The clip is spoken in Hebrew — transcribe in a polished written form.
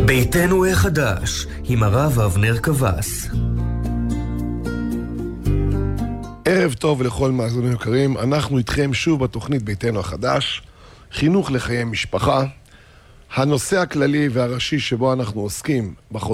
ביתנו החדש, עם הרב אבנר קבס. ערב טוב לכל מאזינים יקרים, אנחנו איתכם שוב בתוכנית ביתנו החדש, חינוך לחיי משפחה. הנושא הכללי והראשי שבו אנחנו עוסקים בחודשים